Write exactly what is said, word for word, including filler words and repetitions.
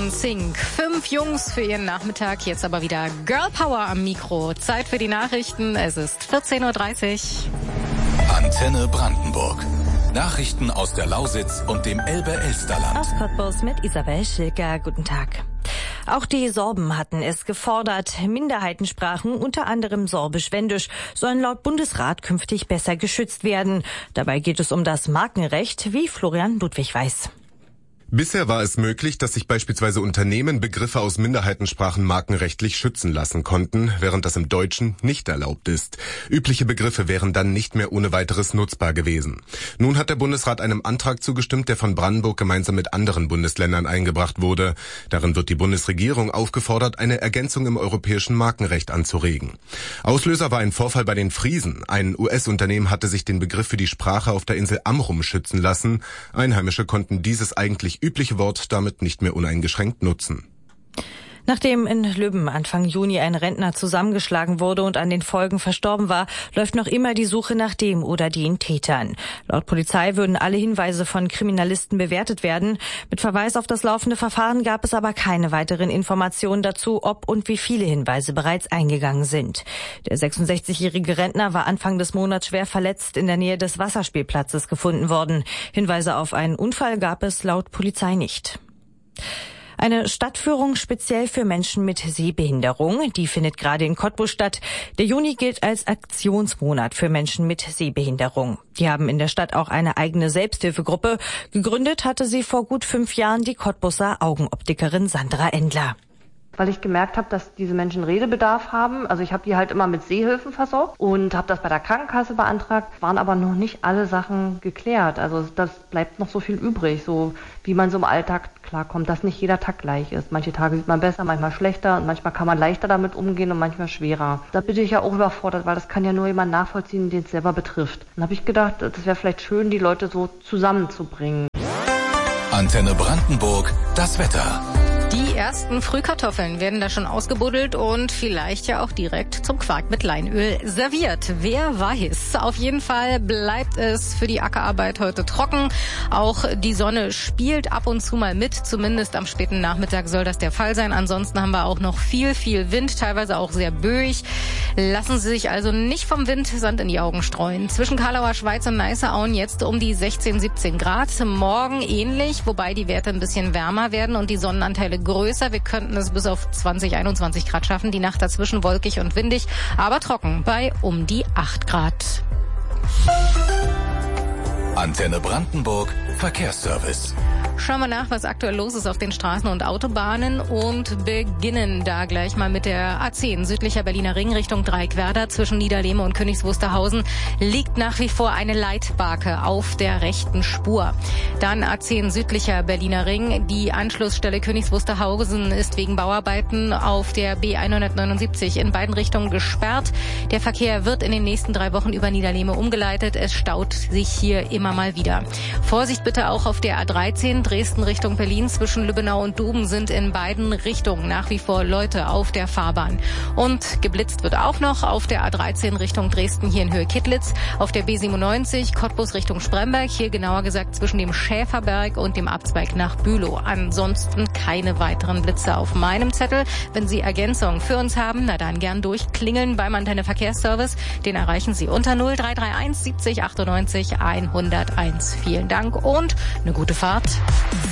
von Zink. Fünf Jungs für ihren Nachmittag, jetzt aber wieder Girl Power am Mikro. Zeit für die Nachrichten, es ist vierzehn Uhr dreißig. Antenne Brandenburg. Nachrichten aus der Lausitz und dem Elbe-Elsterland. Aus Cottbus mit Isabel Schilker. Guten Tag. Auch die Sorben hatten es gefordert. Minderheitensprachen, unter anderem Sorbisch-Wendisch, sollen laut Bundesrat künftig besser geschützt werden. Dabei geht es um das Markenrecht, wie Florian Ludwig weiß. Bisher war es möglich, dass sich beispielsweise Unternehmen Begriffe aus Minderheitensprachen markenrechtlich schützen lassen konnten, während das im Deutschen nicht erlaubt ist. Übliche Begriffe wären dann nicht mehr ohne weiteres nutzbar gewesen. Nun hat der Bundesrat einem Antrag zugestimmt, der von Brandenburg gemeinsam mit anderen Bundesländern eingebracht wurde. Darin wird die Bundesregierung aufgefordert, eine Ergänzung im europäischen Markenrecht anzuregen. Auslöser war ein Vorfall bei den Friesen. Ein U S-Unternehmen hatte sich den Begriff für die Sprache auf der Insel Amrum schützen lassen. Einheimische konnten dieses eigentlich übliche Wort damit nicht mehr uneingeschränkt nutzen. Nachdem in Lübben Anfang Juni ein Rentner zusammengeschlagen wurde und an den Folgen verstorben war, läuft noch immer die Suche nach dem oder den Tätern. Laut Polizei würden alle Hinweise von Kriminalisten bewertet werden. Mit Verweis auf das laufende Verfahren gab es aber keine weiteren Informationen dazu, ob und wie viele Hinweise bereits eingegangen sind. Der sechsundsechzigjährige Rentner war Anfang des Monats schwer verletzt in der Nähe des Wasserspielplatzes gefunden worden. Hinweise auf einen Unfall gab es laut Polizei nicht. Eine Stadtführung speziell für Menschen mit Sehbehinderung, die findet gerade in Cottbus statt. Der Juni gilt als Aktionsmonat für Menschen mit Sehbehinderung. Die haben in der Stadt auch eine eigene Selbsthilfegruppe. Gegründet hatte sie vor gut fünf Jahren die Cottbuser Augenoptikerin Sandra Endler. Weil ich gemerkt habe, dass diese Menschen Redebedarf haben. Also ich habe die halt immer mit Sehhilfen versorgt und habe das bei der Krankenkasse beantragt, waren aber noch nicht alle Sachen geklärt. Also das bleibt noch so viel übrig, so wie man so im Alltag klarkommt, dass nicht jeder Tag gleich ist. Manche Tage sieht man besser, manchmal schlechter und manchmal kann man leichter damit umgehen und manchmal schwerer. Da bin ich ja auch überfordert, weil das kann ja nur jemand nachvollziehen, den es selber betrifft. Dann habe ich gedacht, das wäre vielleicht schön, die Leute so zusammenzubringen. Antenne Brandenburg, das Wetter. Die ersten Frühkartoffeln werden da schon ausgebuddelt und vielleicht ja auch direkt zum Quark mit Leinöl serviert. Wer weiß. Auf jeden Fall bleibt es für die Ackerarbeit heute trocken. Auch die Sonne spielt ab und zu mal mit. Zumindest am späten Nachmittag soll das der Fall sein. Ansonsten haben wir auch noch viel, viel Wind, teilweise auch sehr böig. Lassen Sie sich also nicht vom Wind Sand in die Augen streuen. Zwischen Karlauer Schweiz und Neiße-Auen jetzt um die sechzehn, siebzehn Grad. Morgen ähnlich, wobei die Werte ein bisschen wärmer werden und die Sonnenanteile größer. Wir könnten es bis auf zwanzig, einundzwanzig Grad schaffen. Die Nacht dazwischen wolkig und windig, aber trocken bei um die acht Grad. Antenne Brandenburg, Verkehrsservice. Schauen wir nach, was aktuell los ist auf den Straßen und Autobahnen und beginnen da gleich mal mit der A zehn. Südlicher Berliner Ring Richtung Dreieckwerder zwischen Niederlehme und Königs Wusterhausen liegt nach wie vor eine Leitbarke auf der rechten Spur. Dann A zehn südlicher Berliner Ring. Die Anschlussstelle Königs Wusterhausen ist wegen Bauarbeiten auf der B hundertneunundsiebzig in beiden Richtungen gesperrt. Der Verkehr wird in den nächsten drei Wochen über Niederlehme umgeleitet. Es staut sich hier immer mal wieder. Vorsicht bitte auch auf der A dreizehn. Dresden Richtung Berlin zwischen Lübbenau und Duben sind in beiden Richtungen nach wie vor Leute auf der Fahrbahn. Und geblitzt wird auch noch auf der A dreizehn Richtung Dresden hier in Höhe Kittlitz, auf der B siebenundneunzig Cottbus Richtung Spremberg, hier genauer gesagt zwischen dem Schäferberg und dem Abzweig nach Bülow. Ansonsten keine weiteren Blitze auf meinem Zettel. Wenn Sie Ergänzungen für uns haben, na dann gern durchklingeln beim Antenne Verkehrsservice. Den erreichen Sie unter null drei drei eins siebzig achtundneunzig hunderteins. Vielen Dank und eine gute Fahrt.